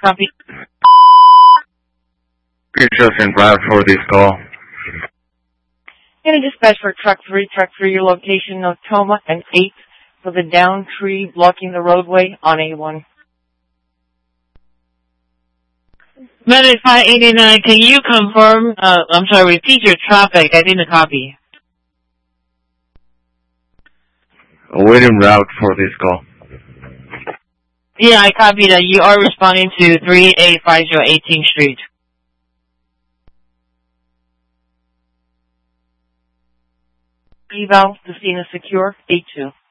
Copy. Features en route for this call. And a dispatch for truck 3, your location, Otoma and 8 for the down tree blocking the roadway on A1. Medic 589, can you confirm, repeat your traffic? I didn't copy. Awaiting route for this call. Yeah, I copy that. You are responding to 3850 18th Street. Eval, the scene is secure, 8-2.